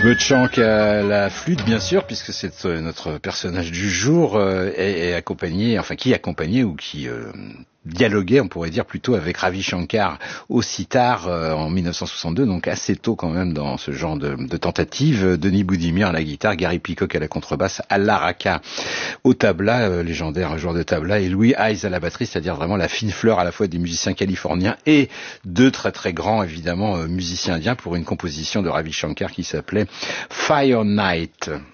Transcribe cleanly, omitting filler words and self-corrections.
Muchang à la flûte, bien sûr, puisque c'est notre personnage du jour, est accompagné, enfin qui accompagnait ou qui dialoguait, on pourrait dire plutôt, avec Ravi Shankar au sitar en 1962, donc assez tôt quand même dans ce genre de tentative. Denis Boudimir à la guitare, Gary Peacock à la contrebasse, Alla Rakha au tabla, légendaire joueur de tabla, et Louis Hayes à la batterie, c'est-à-dire vraiment la fine fleur à la fois des musiciens californiens et deux très très grands évidemment musiciens indiens pour une composition de Ravi Shankar qui s'appelait Fire Night.